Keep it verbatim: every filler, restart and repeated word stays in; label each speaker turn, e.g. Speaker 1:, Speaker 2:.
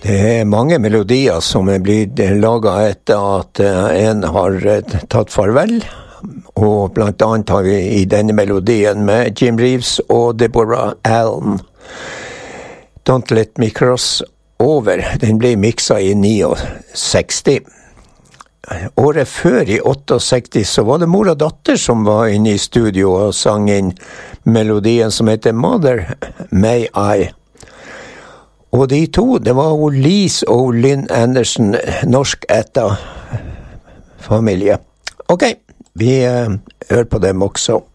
Speaker 1: Det er mange melodier som er blitt laget etter at en har tatt farvel, og blant annet har vi i denne melodien med Jim Reeves og Deborah Allen. Don't Let Me Cross Over, den ble mixet i sekstini. Året før i sekstiåtte så var det mor og datter som var inne i studio og sang inn melodien som heter Mother May I. Og de to, det var Lise og Lynn Anderson, norsk etter familie. Ok, vi uh, hører på dem også.